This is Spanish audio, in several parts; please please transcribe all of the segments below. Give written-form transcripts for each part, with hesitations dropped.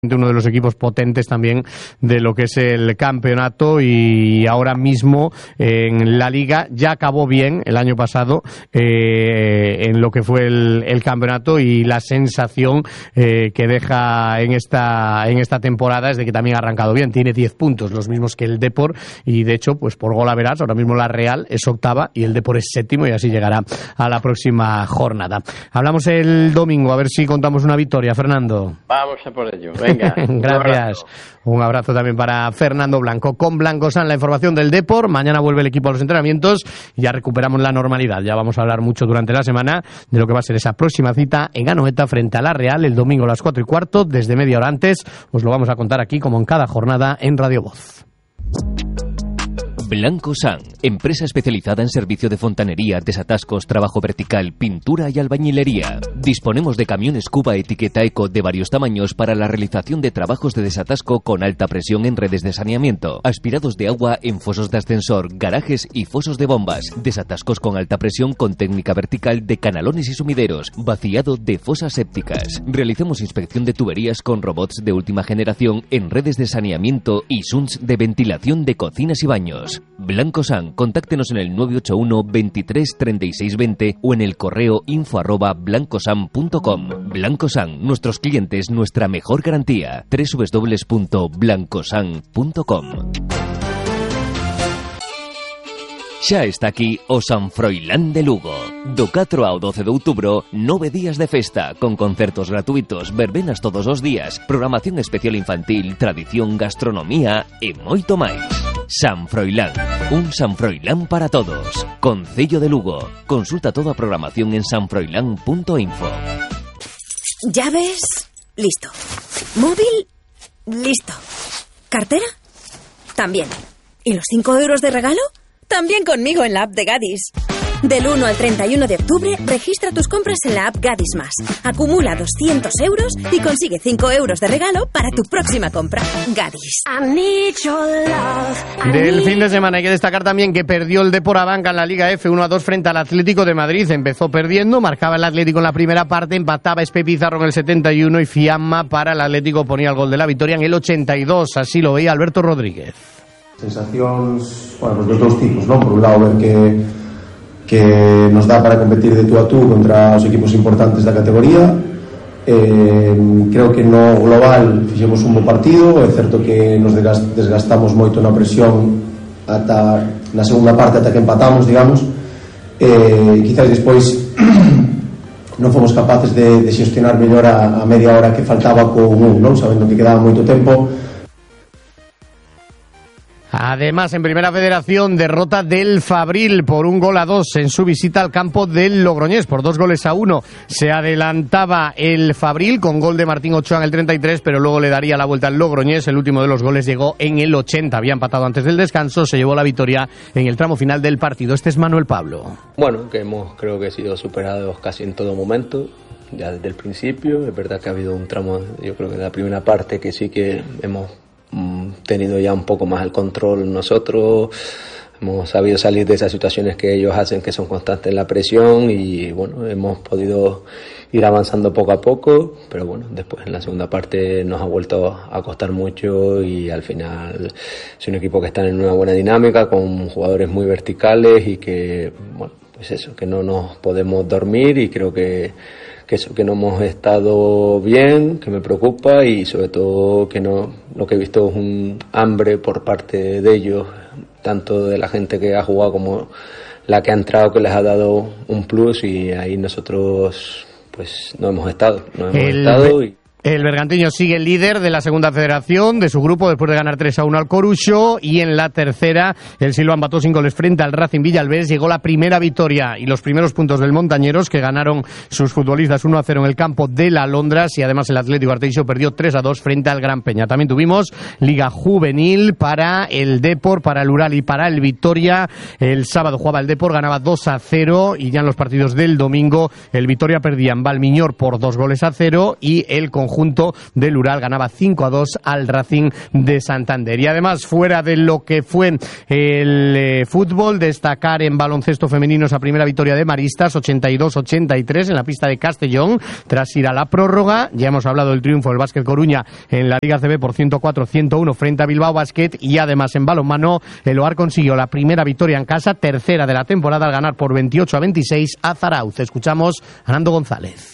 uno de los equipos potentes también de lo que es el campeonato, y ahora mismo en la Liga ya acabó bien el año pasado en lo que fue el campeonato, y la sensación que deja en esta temporada es de que también ha arrancado bien. Tiene 10 puntos, los mismos que el Depor, y de hecho pues por gol a verás, ahora mismo la Real es octava y el Depor es séptimo, y así llegará a la próxima jornada. Hablamos el domingo, a ver si contamos una victoria, Fernando. Vamos a por ello. Venga, gracias. Un abrazo también para Fernando Blanco. Con Blancosan, la información del Depor. Mañana vuelve el equipo a los entrenamientos y ya recuperamos la normalidad. Ya vamos a hablar mucho durante la semana de lo que va a ser esa próxima cita en Anoeta frente a la Real el domingo a las 4:15, desde media hora antes. Os lo vamos a contar aquí como en cada jornada en Radio Voz. Blancosan, empresa especializada en servicio de fontanería, desatascos, trabajo vertical, pintura y albañilería. Disponemos de camiones Cuba etiqueta Eco de varios tamaños para la realización de trabajos de desatasco con alta presión en redes de saneamiento, aspirados de agua en fosos de ascensor, garajes y fosos de bombas, desatascos con alta presión con técnica vertical de canalones y sumideros, vaciado de fosas sépticas. Realizamos inspección de tuberías con robots de última generación en redes de saneamiento y shunts de ventilación de cocinas y baños. Blancosan, contáctenos en el 981 23 36 20 o en el correo info@blancosan.com. Blancosan, nuestros clientes, nuestra mejor garantía. www.blancosan.com. Xa está aquí o San Froilán de Lugo. Do 4 ao 12 de outubro, 9 días de festa, con concertos gratuitos, verbenas todos os días, programación especial infantil, tradición, gastronomía e moito máis. San Froilán, un San Froilán para todos. Concello de Lugo. Consulta toda a programación en sanfroilán.info. ¿Llaves? Listo. ¿Móvil? Listo. ¿Cartera? También. ¿Y los 5 euros de regalo? También conmigo en la app de Gadis. Del 1 al 31 de octubre, registra tus compras en la app Gadis Más. Acumula 200 euros y consigue 5 euros de regalo para tu próxima compra. Gadis. Del fin de semana hay que destacar también que perdió el Depor Abanca en la Liga F 1-2 frente al Atlético de Madrid. Empezó perdiendo, marcaba el Atlético en la primera parte, empataba Espe Pizarro en el 71 y Fiamma para el Atlético ponía el gol de la victoria en el 82. Así lo veía Alberto Rodríguez. Sensacións, bueno, pues dos dous tipos, non? Por un lado, ver que nos dá para competir de tú a tú contra os equipos importantes da categoría. Creo que no global fixemos un bo partido. É certo que nos desgastamos moito na presión ata na segunda parte, ata que empatamos, digamos. Quizás despois non fomos capaces de xestionar mellor a media hora que faltaba con un, non? Sabendo que quedaba moito tempo. Además, en Primera Federación, derrota del Fabril por 1-2 en su visita al campo del Logroñés, por 2-1. Se adelantaba el Fabril con gol de Martín Ochoa en el 33, pero luego le daría la vuelta al Logroñés. El último de los goles llegó en el 80. Había empatado antes del descanso, se llevó la victoria en el tramo final del partido. Este es Manuel Pablo. Bueno, que creo que sido superados casi en todo momento, ya desde el principio. Es verdad que ha habido un tramo, yo creo que en la primera parte, que sí que hemos tenido ya un poco más el control nosotros, hemos sabido salir de esas situaciones que ellos hacen, que son constantes en la presión, y bueno, hemos podido ir avanzando poco a poco, pero bueno, después en la segunda parte nos ha vuelto a costar mucho, y al final es un equipo que está en una buena dinámica, con jugadores muy verticales, y que bueno, pues eso, que no nos podemos dormir, y creo que eso, que no hemos estado bien, que me preocupa, y sobre todo que no, lo que he visto es un hambre por parte de ellos, tanto de la gente que ha jugado como la que ha entrado, que les ha dado un plus, y ahí nosotros pues no hemos estado. El Bergantiño sigue líder de la segunda federación de su grupo después de ganar 3-1 al Coruxo, y en la tercera el Silva empató 5 goles frente al Racing Villalbés. Llegó la primera victoria y los primeros puntos del Montañeros, que ganaron sus futbolistas 1-0 en el campo de la Alondras, y además el Atlético Arteixo perdió 3-2 frente al Gran Peña. También tuvimos Liga Juvenil para el Depor, para el Ural y para el Vitoria. El sábado jugaba el Depor, ganaba 2-0, y ya en los partidos del domingo el Vitoria perdía en Valmiñor por 2-0 y el conjunto conjunto del Ural ganaba 5-2 al Racing de Santander. Y además, fuera de lo que fue el fútbol, destacar en baloncesto femenino esa primera victoria de Maristas, 82-83 en la pista de Castellón, tras ir a la prórroga. Ya hemos hablado del triunfo del Básquet Coruña en la Liga CB por 104-101 frente a Bilbao Basket, y además en balonmano el OAR consiguió la primera victoria en casa, tercera de la temporada, al ganar por 28-26 a Zarauz. Escuchamos a Nando González.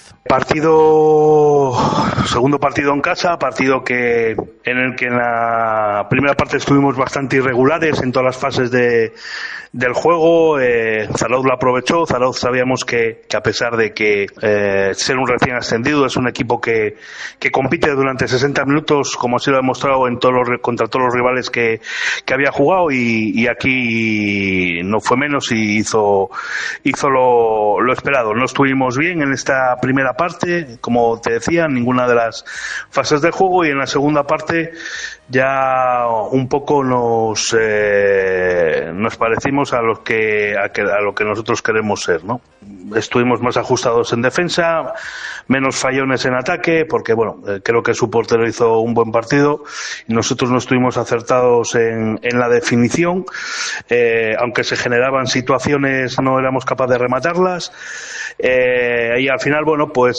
Segundo partido en casa, partido en el que en la primera parte estuvimos bastante irregulares en todas las fases del juego. Zarauz lo aprovechó. Zarauz sabíamos que a pesar de que ser un recién ascendido, es un equipo que compite durante 60 minutos, como así lo ha demostrado contra todos los rivales que había jugado, y aquí no fue menos y hizo lo esperado. No estuvimos bien en esta primera parte, como te decía, en ninguna de las fases del juego, y en la segunda parte ya un poco nos parecimos a lo que nosotros queremos ser, ¿no? Estuvimos más ajustados en defensa, menos fallones en ataque, porque creo que su portero hizo un buen partido y nosotros no estuvimos acertados en la definición. Aunque se generaban situaciones, no éramos capaces de rematarlas, y al final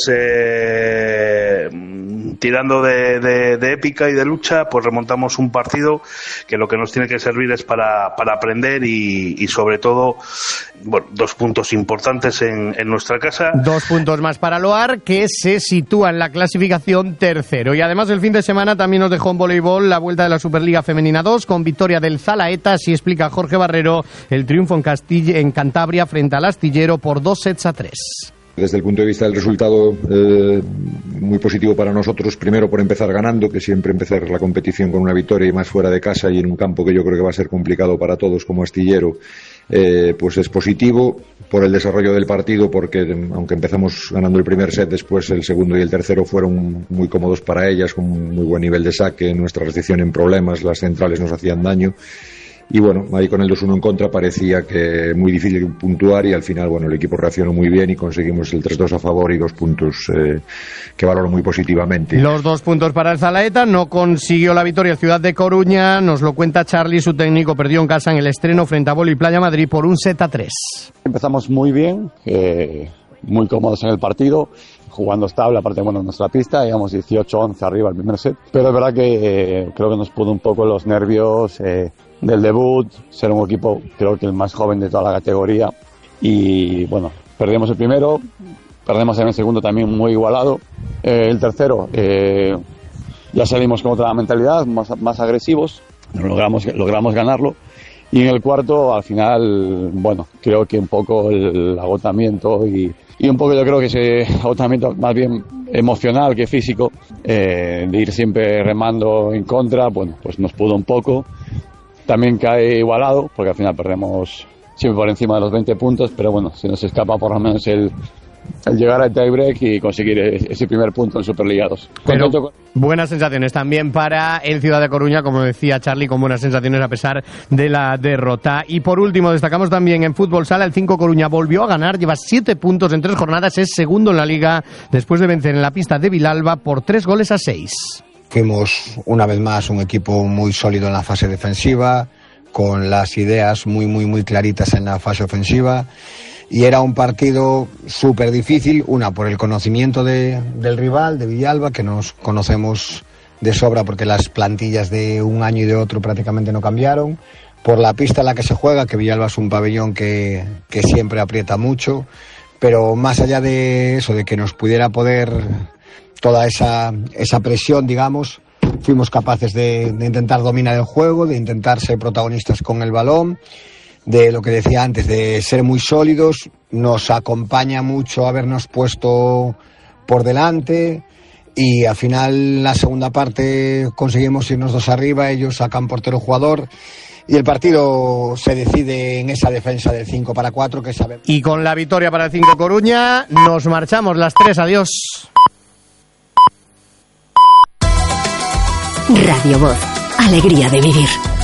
tirando de épica y de lucha, pues remontamos un partido que lo que nos tiene que servir es para aprender y sobre todo 2 puntos importantes en nuestra casa. 2 puntos más para Loar, que se sitúa en la clasificación tercero. Y además el fin de semana también nos dejó en voleibol la vuelta de la Superliga Femenina 2 con victoria del Zalaeta, así explica Jorge Barrero el triunfo en Cantabria frente al Astillero por 2-3. Desde el punto de vista del resultado, muy positivo para nosotros, primero por empezar ganando, que siempre empezar la competición con una victoria y más fuera de casa y en un campo que yo creo que va a ser complicado para todos como Astillero, pues es positivo. Por el desarrollo del partido, porque aunque empezamos ganando el primer set, después el segundo y el tercero fueron muy cómodos para ellas, con muy buen nivel de saque, nuestra recepción en problemas, las centrales nos hacían daño. Y ahí con el 2-1 en contra parecía que muy difícil puntuar, y al final el equipo reaccionó muy bien y conseguimos el 3-2 a favor y 2 puntos que valoro muy positivamente. Los 2 puntos para el Zalaeta. No consiguió la victoria el Ciudad de Coruña, nos lo cuenta Charly, su técnico. Perdió en casa en el estreno frente a Voli Playa Madrid por un 7-3. Empezamos muy bien, muy cómodos en el partido, jugando estable, aparte en nuestra pista, íbamos 18-11 arriba el primer set, pero es verdad que creo que nos pudo un poco los nervios del debut, ser un equipo creo que el más joven de toda la categoría, y perdimos el primero, perdemos en el segundo también muy igualado, el tercero ya salimos con otra mentalidad, más agresivos, logramos ganarlo, y en el cuarto al final creo que un poco el agotamiento y un poco yo creo que ese agotamiento más bien emocional que físico, de ir siempre remando en contra, pues nos pudo un poco. También cae igualado, porque al final perdemos siempre por encima de los 20 puntos, pero se nos escapa por lo menos el llegar al tiebreak y conseguir ese primer punto en Superliga 2. Buenas sensaciones también para el Ciudad de Coruña, como decía Charly, con buenas sensaciones a pesar de la derrota. Y por último, destacamos también en fútbol sala, el 5 Coruña volvió a ganar, lleva 7 puntos en 3 jornadas, es segundo en la liga después de vencer en la pista de Vilalba por 3-6. Fuimos una vez más un equipo muy sólido en la fase defensiva, con las ideas muy claritas en la fase ofensiva, y era un partido súper difícil, una por el conocimiento del rival, de Villalba, que nos conocemos de sobra porque las plantillas de un año y de otro prácticamente no cambiaron, por la pista en la que se juega, que Villalba es un pabellón que siempre aprieta mucho, pero más allá de eso, de que nos pudiera poder toda esa presión, digamos, fuimos capaces de intentar dominar el juego, de intentar ser protagonistas con el balón, de lo que decía antes, de ser muy sólidos. Nos acompaña mucho habernos puesto por delante, y al final la segunda parte conseguimos irnos 2 arriba, ellos sacan portero jugador, y el partido se decide en esa defensa del 5-4 que sabemos. Y con la victoria para el 5 Coruña nos marchamos las 3, adiós. Radio Voz, alegría de vivir.